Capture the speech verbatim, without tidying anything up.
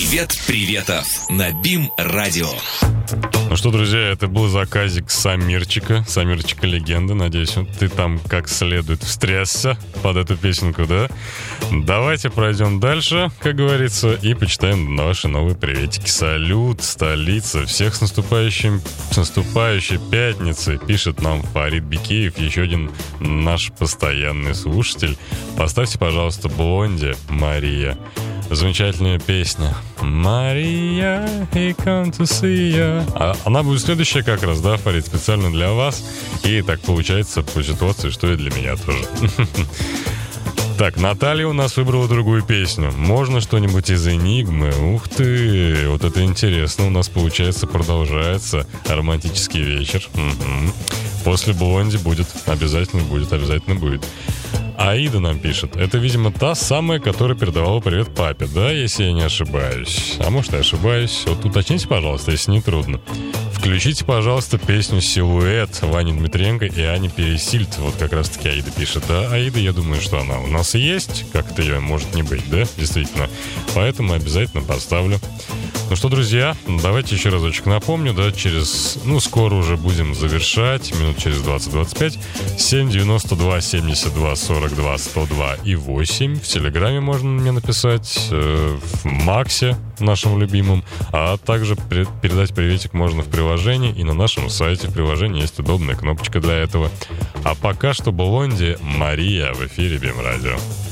Привет Приветов на БИМ-радио. Ну что, друзья, это был заказик Самирчика, Самирчика легенда. Надеюсь, ты там как следует встрясся под эту песенку, да? Давайте пройдем дальше, как говорится, и почитаем наши новые приветики. Салют, столица, всех с наступающим, с наступающей пятницей, пишет нам Фарид Бикеев, еще один наш постоянный слушатель. Поставьте, пожалуйста, «Блонди», Мария. Замечательная песня. Мария, he come to see ya. А она будет следующая как раз, да, Фарид, специально для вас. И так получается по ситуации, что и для меня тоже. Так, Наталья у нас выбрала другую песню. Можно что-нибудь из «Энигмы»? Ух ты, вот это интересно. У нас, получается, продолжается романтический вечер. Угу. После «Блонди» будет, обязательно будет, обязательно будет. Аида нам пишет. Это, видимо, та самая, которая передавала привет папе, да, если я не ошибаюсь? А может, я ошибаюсь? Вот уточните, пожалуйста, если не трудно. Включите, пожалуйста, песню «Силуэт» Вани Дмитриенко и Ани Пересильд. Вот как раз-таки Аида пишет. Да, Аида, я думаю, что она у нас и есть. Как-то ее может не быть, да, действительно. Поэтому обязательно поставлю. Ну что, друзья, давайте еще разочек напомню, да, через, ну, скоро уже будем завершать, минут через двадцать-двадцать пять. семь девяносто два семьдесят два сорок два сто два и восемь. В Телеграме можно мне написать, э, в Максе, нашем любимом, а также при- передать приветик можно в приложении, и на нашем сайте в приложении есть удобная кнопочка для этого. А пока что «Блонди», Мария в эфире БИМ-радио.